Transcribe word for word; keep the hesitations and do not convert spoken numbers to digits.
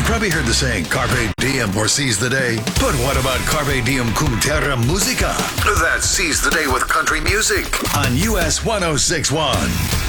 You've probably heard the saying, Carpe Diem or seize the day. But what about Carpe Diem cum terra musica? That's seize the day with country music on U S one oh six one.